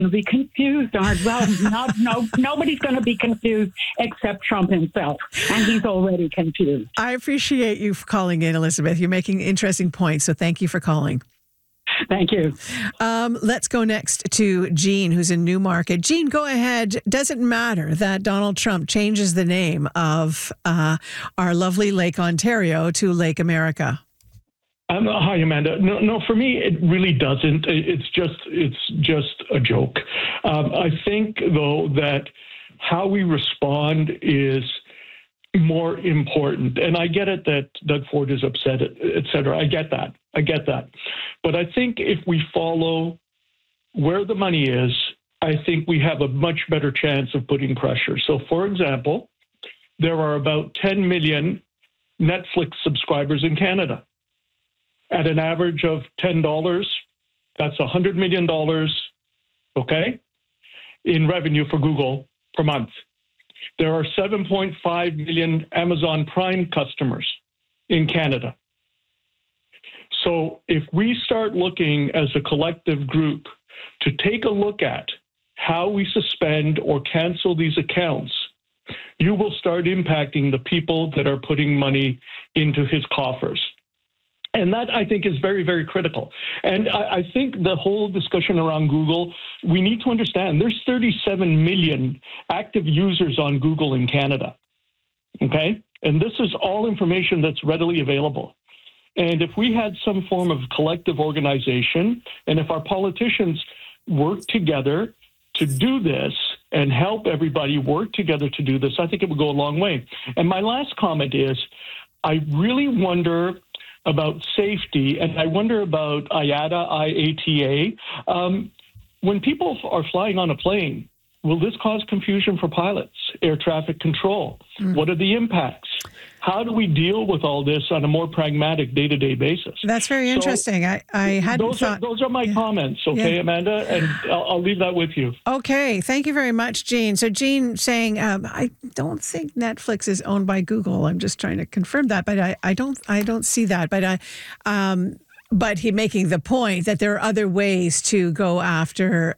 be confused. Well, nobody's going to be confused except Trump himself, and he's already confused. I appreciate you for calling in, Elizabeth. You're making interesting points, so thank you for calling. Thank you. Let's go next to Jean, who's in Newmarket. Jean, go ahead. Does it matter that Donald Trump changes the name of our lovely Lake Ontario to Lake America? Hi, Amanda. No, for me, it really doesn't. It's just a joke. I think, though, that how we respond is more important. And I get it that Doug Ford is upset, et cetera. I get that. But I think if we follow where the money is, I think we have a much better chance of putting pressure. So, for example, there are about 10 million Netflix subscribers in Canada. At an average of $10, that's $100 million, okay, in revenue for Google per month. There are 7.5 million Amazon Prime customers in Canada. So if we start looking as a collective group to take a look at how we suspend or cancel these accounts, you will start impacting the people that are putting money into his coffers. And that, I think, is very, very critical. And I think the whole discussion around Google, we need to understand there's 37 million active users on Google in Canada, okay? And this is all information that's readily available. And if we had some form of collective organization, and if our politicians work together to do this and help everybody work together to do this, I think it would go a long way. And my last comment is, I really wonder about safety, and I wonder about IATA. When people are flying on a plane, will this cause confusion for pilots, air traffic control? What are the impacts? How do we deal with all this on a more pragmatic day-to-day basis? That's very interesting. I hadn't thought... Those are my comments, okay, Amanda? And I'll leave that with you. Okay. Thank you very much, Jean. So Jean saying, I don't think Netflix is owned by Google. I'm just trying to confirm that, but I don't see that. But he making the point that there are other ways to go after,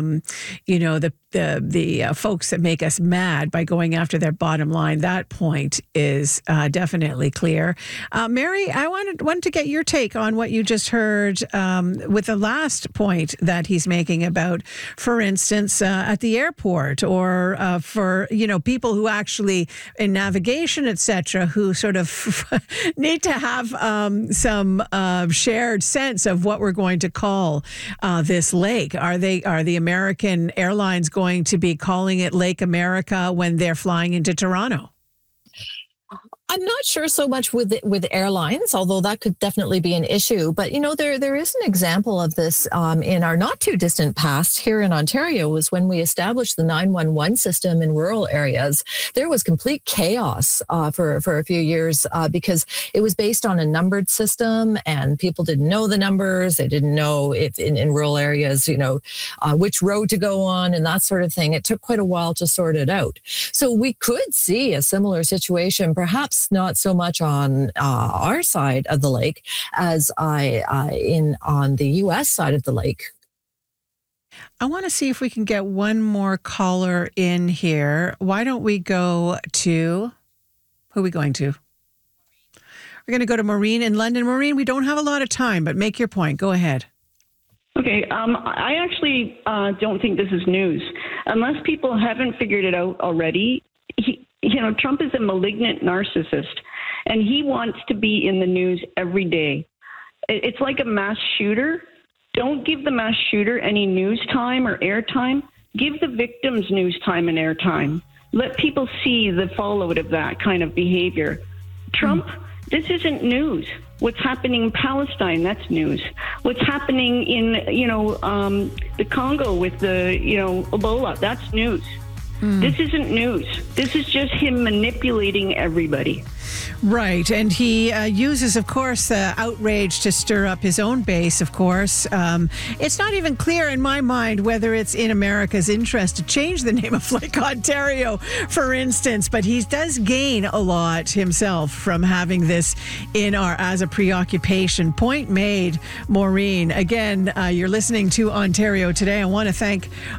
the folks that make us mad by going after their bottom line. That point is definitely clear. Mary, I wanted to get your take on what you just heard with the last point that he's making about, for instance, at the airport or for people who actually in navigation, etc., who sort of need to have some shared sense of what we're going to call this lake. Are the American airlines going to be calling it Lake America when they're flying into Toronto? I'm not sure so much with airlines, although that could definitely be an issue. But, there is an example of this in our not too distant past here in Ontario was when we established the 911 system in rural areas. There was complete chaos for a few years because it was based on a numbered system and people didn't know the numbers. They didn't know if in rural areas, which road to go on and that sort of thing. It took quite a while to sort it out. So we could see a similar situation, perhaps not so much on our side of the lake as on the U.S. side of the lake. I want to see if we can get one more caller in here. Why don't we go to, who are we going to? We're going to go to Maureen in London. Maureen, we don't have a lot of time, but make your point. Go ahead. Okay, I actually don't think this is news. Unless people haven't figured it out already, Trump is a malignant narcissist, and he wants to be in the news every day. It's like a mass shooter. Don't give the mass shooter any news time or airtime. Give the victims news time and airtime. Let people see the fallout of that kind of behavior. Trump, this isn't news. What's happening in Palestine, that's news. What's happening in, the Congo with the, Ebola, that's news. This isn't news. This is just him manipulating everybody. Right. And he uses, of course, outrage to stir up his own base, of course. It's not even clear in my mind whether it's in America's interest to change the name of Lake Ontario, for instance. But he does gain a lot himself from having this as a preoccupation. Point made, Maureen. Again, you're listening to Ontario Today. I want to thank